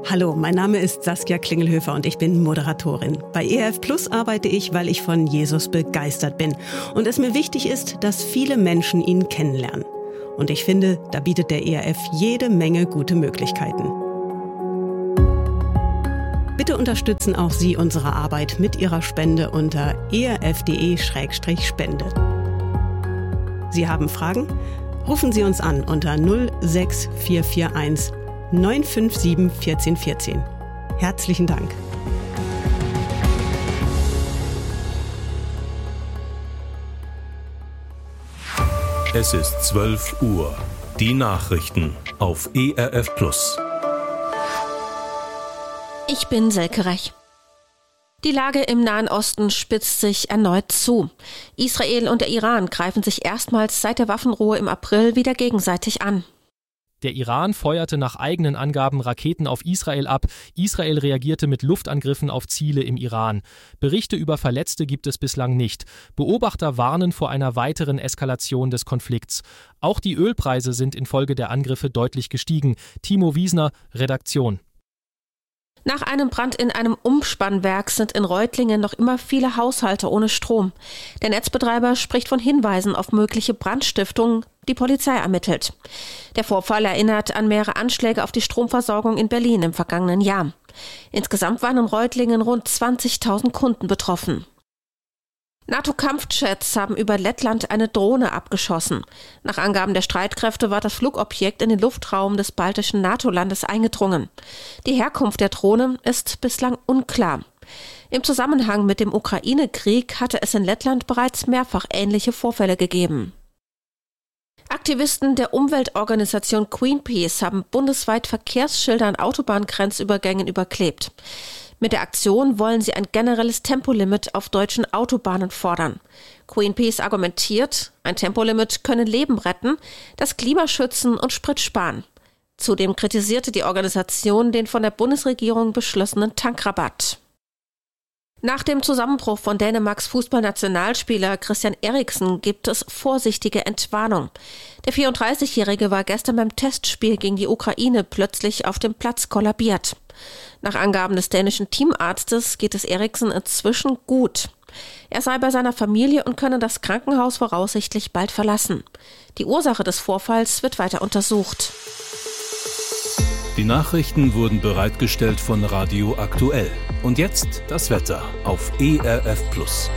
Hallo, mein Name ist Saskia Klingelhöfer und ich bin Moderatorin. Bei ERF Plus arbeite ich, weil ich von Jesus begeistert bin und es mir wichtig ist, dass viele Menschen ihn kennenlernen. Und ich finde, da bietet der ERF jede Menge gute Möglichkeiten. Bitte unterstützen auch Sie unsere Arbeit mit Ihrer Spende unter erf.de/spende. Sie haben Fragen? Rufen Sie uns an unter 06441 957 1414. Herzlichen Dank. Es ist 12 Uhr. Die Nachrichten auf ERF Plus. Ich bin Selke Rech. Die Lage im Nahen Osten spitzt sich erneut zu. Israel und der Iran greifen sich erstmals seit der Waffenruhe im April wieder gegenseitig an. Der Iran feuerte nach eigenen Angaben Raketen auf Israel ab. Israel reagierte mit Luftangriffen auf Ziele im Iran. Berichte über Verletzte gibt es bislang nicht. Beobachter warnen vor einer weiteren Eskalation des Konflikts. Auch die Ölpreise sind infolge der Angriffe deutlich gestiegen. Timo Wiesner, Redaktion. Nach einem Brand in einem Umspannwerk sind in Reutlingen noch immer viele Haushalte ohne Strom. Der Netzbetreiber spricht von Hinweisen auf mögliche Brandstiftung. Die Polizei ermittelt. Der Vorfall erinnert an mehrere Anschläge auf die Stromversorgung in Berlin im vergangenen Jahr. Insgesamt waren in Reutlingen rund 20.000 Kunden betroffen. NATO-Kampfjets haben über Lettland eine Drohne abgeschossen. Nach Angaben der Streitkräfte war das Flugobjekt in den Luftraum des baltischen NATO-Landes eingedrungen. Die Herkunft der Drohne ist bislang unklar. Im Zusammenhang mit dem Ukraine-Krieg hatte es in Lettland bereits mehrfach ähnliche Vorfälle gegeben. Aktivisten der Umweltorganisation Greenpeace haben bundesweit Verkehrsschilder an Autobahngrenzübergängen überklebt. Mit der Aktion wollen sie ein generelles Tempolimit auf deutschen Autobahnen fordern. Greenpeace argumentiert, ein Tempolimit könne Leben retten, das Klima schützen und Sprit sparen. Zudem kritisierte die Organisation den von der Bundesregierung beschlossenen Tankrabatt. Nach dem Zusammenbruch von Dänemarks Fußballnationalspieler Christian Eriksen gibt es vorsichtige Entwarnung. Der 34-Jährige war gestern beim Testspiel gegen die Ukraine plötzlich auf dem Platz kollabiert. Nach Angaben des dänischen Teamarztes geht es Eriksen inzwischen gut. Er sei bei seiner Familie und könne das Krankenhaus voraussichtlich bald verlassen. Die Ursache des Vorfalls wird weiter untersucht. Die Nachrichten wurden bereitgestellt von Radio Aktuell. Und jetzt das Wetter auf ERF Plus.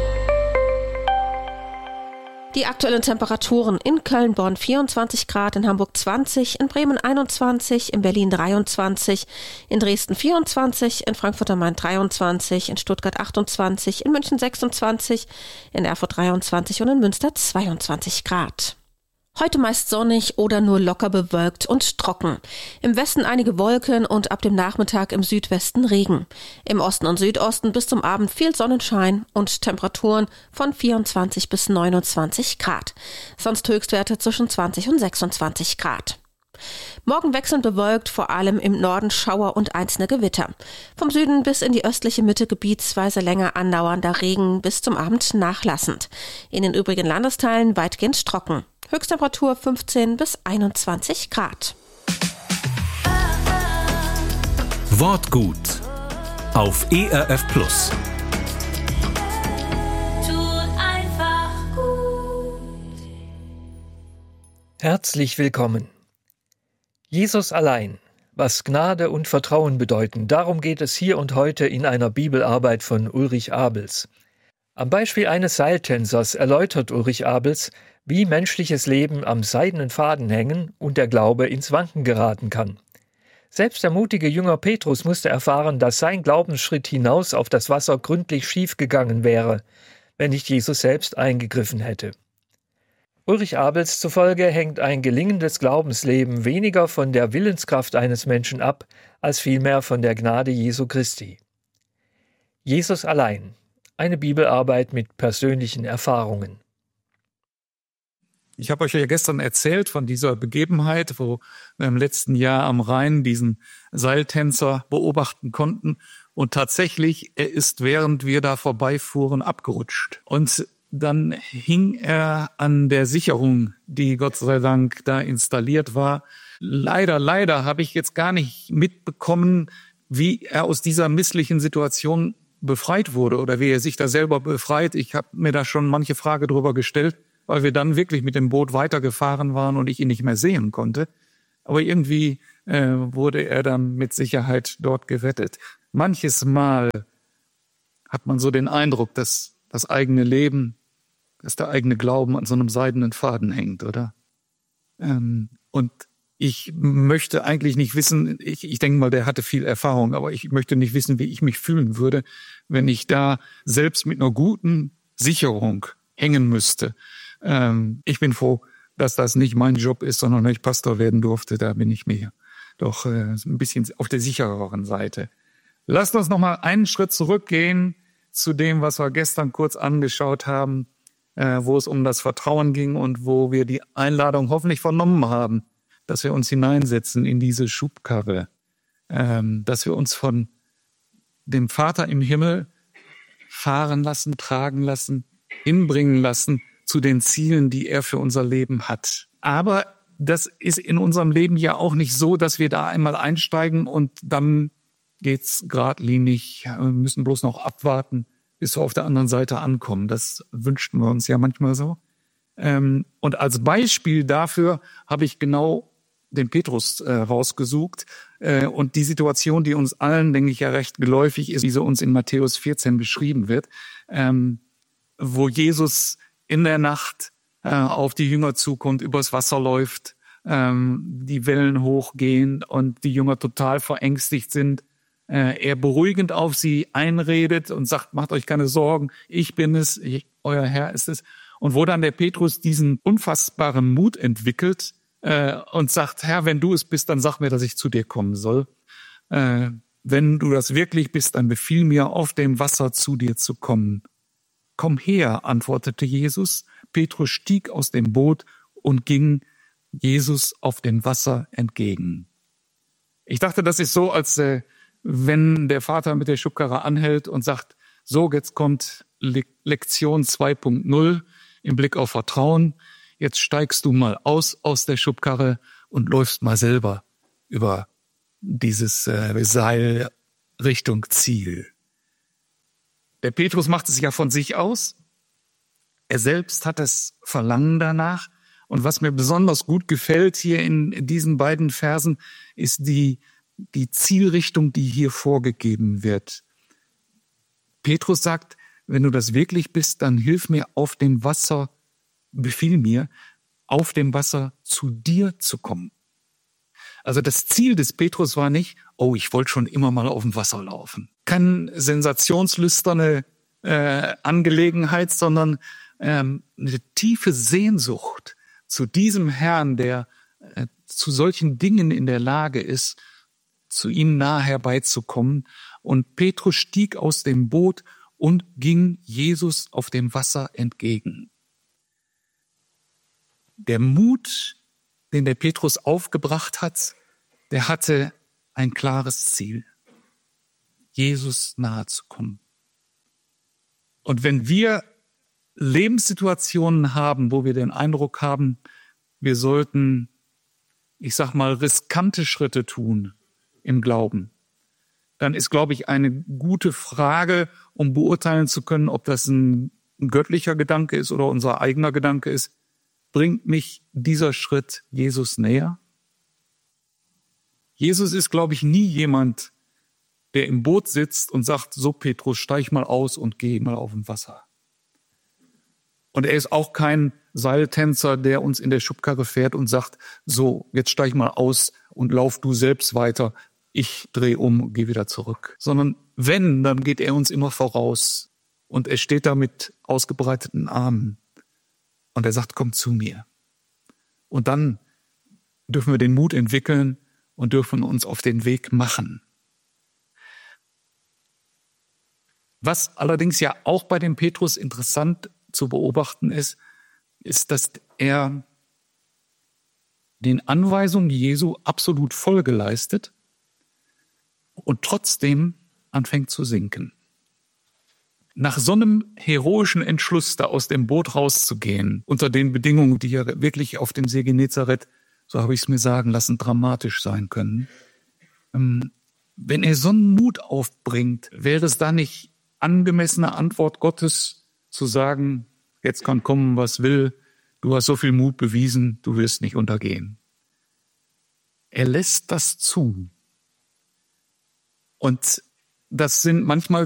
Die aktuellen Temperaturen: in Köln, Bonn 24 Grad, in Hamburg 20, in Bremen 21, in Berlin 23, in Dresden 24, in Frankfurt am Main 23, in Stuttgart 28, in München 26, in Erfurt 23 und in Münster 22 Grad. Heute meist sonnig oder nur locker bewölkt und trocken. Im Westen einige Wolken und ab dem Nachmittag im Südwesten Regen. Im Osten und Südosten bis zum Abend viel Sonnenschein und Temperaturen von 24 bis 29 Grad. Sonst Höchstwerte zwischen 20 und 26 Grad. Morgen wechselnd bewölkt, vor allem im Norden Schauer und einzelne Gewitter. Vom Süden bis in die östliche Mitte gebietsweise länger andauernder Regen, bis zum Abend nachlassend. In den übrigen Landesteilen weitgehend trocken. Höchsttemperatur 15 bis 21 Grad. Wortgut auf ERF Plus. Tut einfach gut. Herzlich willkommen. Jesus allein, was Gnade und Vertrauen bedeuten, darum geht es hier und heute in einer Bibelarbeit von Ulrich Abels. Am Beispiel eines Seiltänzers erläutert Ulrich Abels, wie menschliches Leben am seidenen Faden hängen und der Glaube ins Wanken geraten kann. Selbst der mutige Jünger Petrus musste erfahren, dass sein Glaubensschritt hinaus auf das Wasser gründlich schief gegangen wäre, wenn nicht Jesus selbst eingegriffen hätte. Ulrich Abels zufolge hängt ein gelingendes Glaubensleben weniger von der Willenskraft eines Menschen ab, als vielmehr von der Gnade Jesu Christi. Jesus allein. Eine Bibelarbeit mit persönlichen Erfahrungen. Ich habe euch ja gestern erzählt von dieser Begebenheit, wo wir im letzten Jahr am Rhein diesen Seiltänzer beobachten konnten. Und tatsächlich, er ist, während wir da vorbeifuhren, abgerutscht. Und dann hing er an der Sicherung, die Gott sei Dank da installiert war. Leider habe ich jetzt gar nicht mitbekommen, wie er aus dieser misslichen Situation befreit wurde oder wie er sich da selber befreit. Ich habe mir da schon manche Frage drüber gestellt, weil wir dann wirklich mit dem Boot weitergefahren waren und ich ihn nicht mehr sehen konnte. Aber irgendwie wurde er dann mit Sicherheit dort gerettet. Manches Mal hat man so den Eindruck, dass das eigene Leben, dass der eigene Glauben an so einem seidenen Faden hängt, oder? Und ich möchte eigentlich nicht wissen, ich denke mal, der hatte viel Erfahrung, aber ich möchte nicht wissen, wie ich mich fühlen würde, wenn ich da selbst mit einer guten Sicherung hängen müsste. Ich bin froh, dass das nicht mein Job ist, sondern dass ich Pastor werden durfte. Da bin ich mir doch ein bisschen auf der sichereren Seite. Lasst uns noch mal einen Schritt zurückgehen zu dem, was wir gestern kurz angeschaut haben, wo es um das Vertrauen ging und wo wir die Einladung hoffentlich vernommen haben, dass wir uns hineinsetzen in diese Schubkarre, dass wir uns von dem Vater im Himmel fahren lassen, tragen lassen, hinbringen lassen zu den Zielen, die er für unser Leben hat. Aber das ist in unserem Leben ja auch nicht so, dass wir da einmal einsteigen und dann geht's geradlinig, wir müssen bloß noch abwarten, bis wir auf der anderen Seite ankommen. Das wünschten wir uns ja manchmal so. Und als Beispiel dafür habe ich genau den Petrus rausgesucht. Und die Situation, die uns allen, denke ich, ja recht geläufig ist, wie sie uns in Matthäus 14 beschrieben wird, wo Jesus in der Nacht auf die Jünger zukommt, übers Wasser läuft, die Wellen hochgehen und die Jünger total verängstigt sind. Er beruhigend auf sie einredet und sagt, macht euch keine Sorgen, ich bin es, euer Herr ist es. Und wo dann der Petrus diesen unfassbaren Mut entwickelt und sagt, Herr, wenn du es bist, dann sag mir, dass ich zu dir kommen soll. Wenn du das wirklich bist, dann befiehl mir, auf dem Wasser zu dir zu kommen. Komm her, antwortete Jesus. Petrus stieg aus dem Boot und ging Jesus auf dem Wasser entgegen. Ich dachte, das ist so, als wenn der Vater mit der Schubkarre anhält und sagt, so, jetzt kommt Lektion 2.0 im Blick auf Vertrauen. Jetzt steigst du mal aus der Schubkarre und läufst mal selber über dieses Seil Richtung Ziel. Der Petrus macht es ja von sich aus. Er selbst hat das Verlangen danach. Und was mir besonders gut gefällt hier in diesen beiden Versen, ist die Zielrichtung, die hier vorgegeben wird. Petrus sagt, wenn du das wirklich bist, dann hilf mir auf dem Wasser, befiehl mir, auf dem Wasser zu dir zu kommen. Also das Ziel des Petrus war nicht, ich wollte schon immer mal auf dem Wasser laufen. Keine sensationslüsterne Angelegenheit, sondern eine tiefe Sehnsucht zu diesem Herrn, der zu solchen Dingen in der Lage ist, zu ihm nahe herbeizukommen. Und Petrus stieg aus dem Boot und ging Jesus auf dem Wasser entgegen. Der Mut, den der Petrus aufgebracht hat, der hatte ein klares Ziel, Jesus nahe zu kommen. Und wenn wir Lebenssituationen haben, wo wir den Eindruck haben, wir sollten, ich sag mal, riskante Schritte tun im Glauben, dann ist, glaube ich, eine gute Frage, um beurteilen zu können, ob das ein göttlicher Gedanke ist oder unser eigener Gedanke ist. Bringt mich dieser Schritt Jesus näher? Jesus ist, glaube ich, nie jemand, der im Boot sitzt und sagt, so Petrus, steig mal aus und geh mal auf dem Wasser. Und er ist auch kein Seiltänzer, der uns in der Schubkarre fährt und sagt, so, jetzt steig mal aus und lauf du selbst weiter. Ich drehe um und gehe wieder zurück. Sondern wenn, dann geht er uns immer voraus. Und er steht da mit ausgebreiteten Armen. Und er sagt, komm zu mir. Und dann dürfen wir den Mut entwickeln und dürfen uns auf den Weg machen. Was allerdings ja auch bei dem Petrus interessant zu beobachten ist, dass er den Anweisungen Jesu absolut Folge leistet und trotzdem anfängt zu sinken. Nach so einem heroischen Entschluss, da aus dem Boot rauszugehen, unter den Bedingungen, die er wirklich auf dem See Genezareth so habe ich es mir sagen lassen, dramatisch sein können. Wenn er so einen Mut aufbringt, wäre es da nicht angemessene Antwort Gottes zu sagen, jetzt kann kommen, was will, du hast so viel Mut bewiesen, du wirst nicht untergehen. Er lässt das zu. Und das sind manchmal